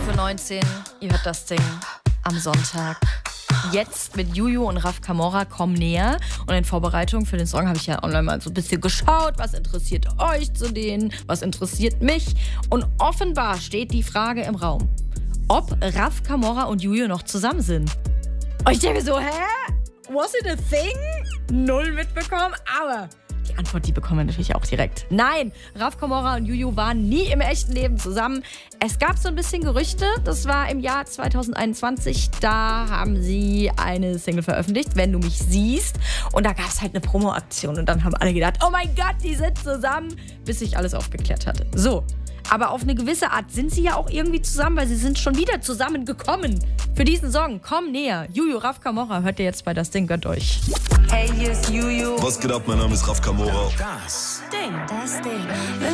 19 Uhr. Ihr hört das Ding am Sonntag. Jetzt mit Juju und Raf Camora kommen näher. Und in Vorbereitung für den Song habe ich ja online mal so ein bisschen geschaut. Was interessiert euch zu denen? Was interessiert mich? Und offenbar steht die Frage im Raum, ob Raf Camora und Juju noch zusammen sind. Und ich denke so, hä? Was it a thing? Null mitbekommen, aber die Antwort, die bekommen wir natürlich auch direkt. Nein, Raf Camora und Juju waren nie im echten Leben zusammen. Es gab so ein bisschen Gerüchte, das war im Jahr 2021, da haben sie eine Single veröffentlicht, Wenn du mich siehst. Und da gab es halt eine Promo-Aktion und dann haben alle gedacht, oh mein Gott, die sind zusammen, bis sich alles aufgeklärt hatte. So, aber auf eine gewisse Art sind sie ja auch irgendwie zusammen, weil sie sind schon wieder zusammengekommen. Für diesen Song, komm näher. Juju, Raf Camora, hört ihr jetzt bei Das Ding, gönnt euch. Hey, hier ist Juju. Was geht ab? Mein Name ist Raf Camora. Das Ding.